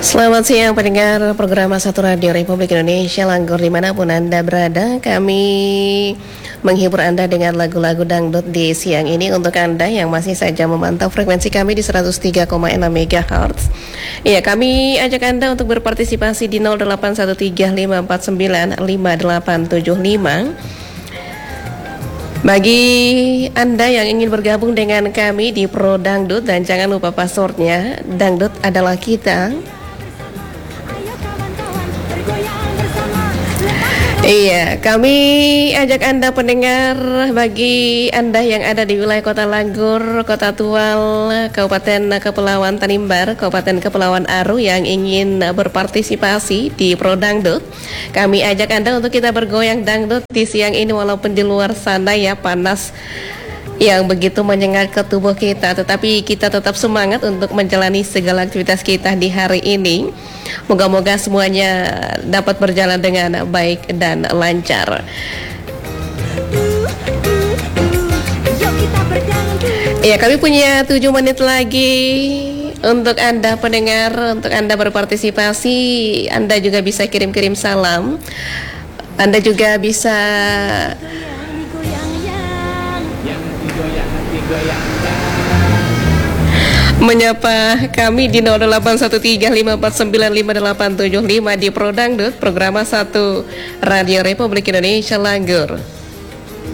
Selamat siang pendengar program Satu Radio Republik Indonesia Langgur dimanapun Anda berada. Kami menghibur Anda dengan lagu-lagu dangdut di siang ini untuk Anda yang masih saja memantau frekuensi kami di 103,6 MHz. Ya, kami ajak Anda untuk berpartisipasi di 081354958875. Bagi Anda yang ingin bergabung dengan kami di Pro Dangdut, dan jangan lupa passwordnya, dangdut adalah kita. Iya, kami ajak Anda pendengar, bagi Anda yang ada di wilayah Kota Langgur, Kota Tual, Kabupaten Kepulauan Tanimbar, Kabupaten Kepulauan Aru yang ingin berpartisipasi di Pro Dangdut, kami ajak Anda untuk kita bergoyang dangdut di siang ini walaupun di luar sana ya panas yang begitu menyengat ke tubuh kita, tetapi kita tetap semangat untuk menjalani segala aktivitas kita di hari ini. Moga-moga semuanya dapat berjalan dengan baik dan lancar. Ya, kami punya 7 menit lagi untuk Anda pendengar, untuk Anda berpartisipasi. Anda juga bisa kirim-kirim salam. Anda juga bisa menyapa kami di 081354958875 di Pro Dangdut, program 1 Radio Republik Indonesia Langgur.